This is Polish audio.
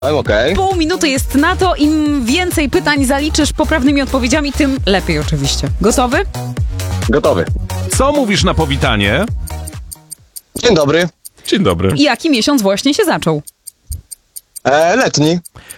Okej. Pół minuty jest na to. Im więcej pytań zaliczysz poprawnymi odpowiedziami, tym lepiej oczywiście. Gotowy? Gotowy. Co mówisz na powitanie? Dzień dobry. Dzień dobry. I jaki miesiąc właśnie się zaczął? Letni.